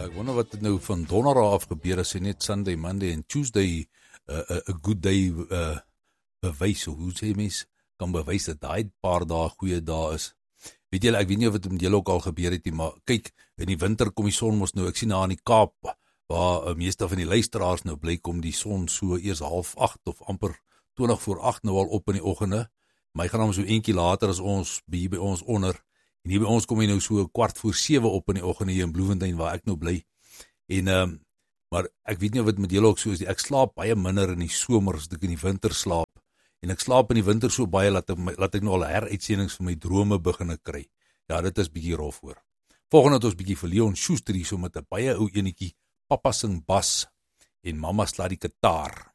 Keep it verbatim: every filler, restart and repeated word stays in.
Ja, ek wonder wat het nou van donderdag af gebeur as hy net Sunday, Monday en Tuesday 'n uh, uh, good day uh, bewys, of hoe sê mens, kan bewys dat daai paar dae goeie dae is. Weet julle, ek weet nie of dit met julle ook al gebeur het nie, maar kyk, in die winter kom die son mos nou, ek sien daar in die Kaap, waar uh, meeste van die luisteraars nou bly, kom die son so eers half acht of amper twintig voor agt nou al op in die oggende. My gaan hom so eentjie later as ons, hier by ons onder. En hier by ons kom hy nou so kwart voor sewe op in die oggend hier in Bloemfontein waar ek nou bly. En um, maar ek weet nie of dit met julle ook so is nie. Ek slaap baie minder in die somer as ek in die winter slaap. En ek slaap in die winter so baie laat ek laat ek nou al heruitsendings van my drome begin kry. Ja, dit is bietjie rof hoor. Volgende het ons bietjie vir Leon Schuster hier so met 'n baie ou enetjie, Papa sing bas en Mamma sla die kitaar.